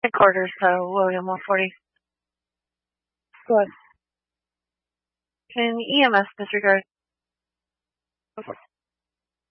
Headquarters, William 140. Go ahead. Can EMS disregard?